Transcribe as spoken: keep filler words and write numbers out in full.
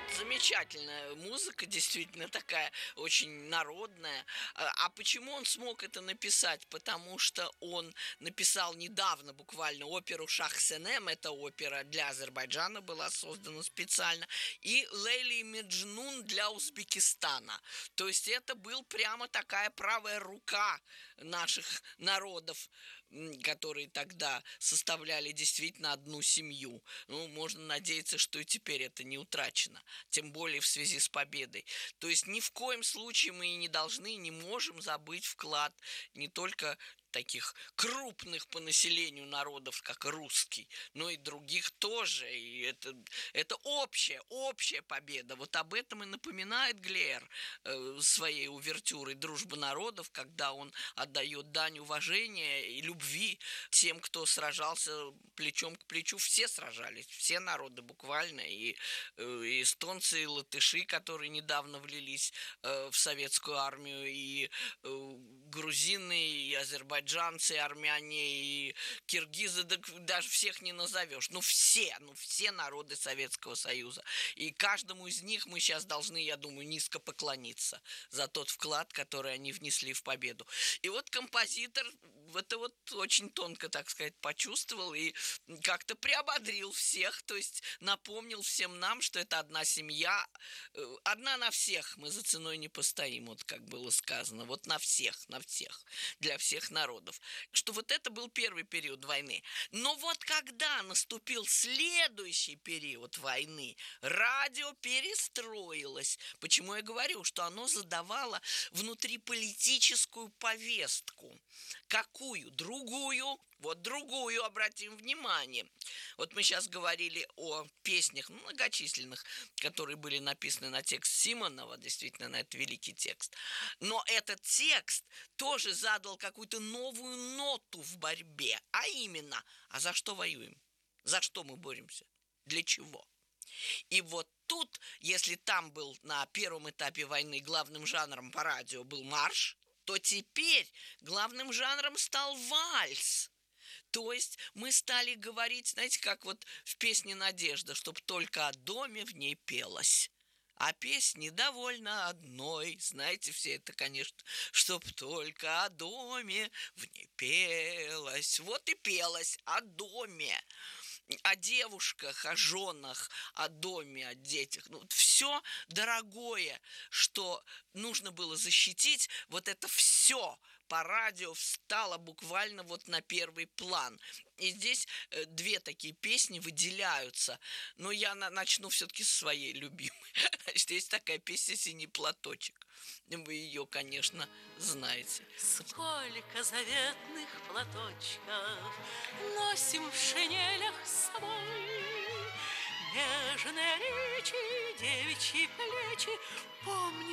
Замечательная музыка, действительно такая очень народная. А а почему он смог это написать? Потому что он написал недавно буквально оперу «Шах-Сенем», это опера для Азербайджана была создана специально, и «Лейли и Меджнун» для Узбекистана. То есть это был прямо такая правая рука наших народов, м, которые тогда составляли действительно одну семью. Ну, можно надеяться, что и теперь это не утрачено, тем более в связи с победой. То есть ни в коем случае мы и не должны, не можем забыть вклад не только таких крупных по населению народов, как русский, но и других тоже. И это, это общая, общая победа. Вот об этом и напоминает Глеер э, своей увертюрой «Дружба народов», когда он отдает дань уважения и любви тем, кто сражался плечом к плечу. Все сражались, все народы буквально, и, э, и эстонцы, и латыши, которые недавно влились э, в советскую армию, и э, грузины, и азербайджанцы, и армяне, и киргизы, да, даже всех не назовешь. Ну, все, ну, все народы Советского Союза. И каждому из них мы сейчас должны, я думаю, низко поклониться за тот вклад, который они внесли в победу. И вот композитор это вот очень тонко, так сказать, почувствовал и как-то приободрил всех, то есть напомнил всем нам, что это одна семья, э, одна на всех, мы за ценой не постоим, вот как было сказано, вот на всех, на всех, для всех народов. Что вот это был первый период войны. Но вот когда наступил следующий период войны, радио перестроилось. Почему я говорю, что оно задавало внутриполитическую повестку. Какую? Другую. Вот другую, обратим внимание. Вот мы сейчас говорили о песнях, ну, многочисленных, которые были написаны на текст Симонова, действительно, на этот великий текст. Но этот текст тоже задал какую-то новую ноту в борьбе. А именно, а за что воюем? За что мы боремся? Для чего? И вот тут, если там был на первом этапе войны главным жанром по радио был марш, то теперь главным жанром стал вальс. То есть мы стали говорить, знаете, как вот в песне «Надежда», чтоб только о доме в ней пелось. А песни довольно одной, знаете, все это, конечно, чтоб только о доме в ней пелось. Вот и пелось о доме, о девушках, о женах, о доме, о детях. Ну, вот все дорогое, что нужно было защитить, вот это все по радио встало буквально вот на первый план. И здесь э, две такие песни выделяются. Но я на- начну все-таки с своей любимой. Значит, есть такая песня «Синий платочек». Вы ее, конечно, знаете. Сколько заветных платочков носим в шинелях с собой. Нежные речи, девичьи плечи, помни.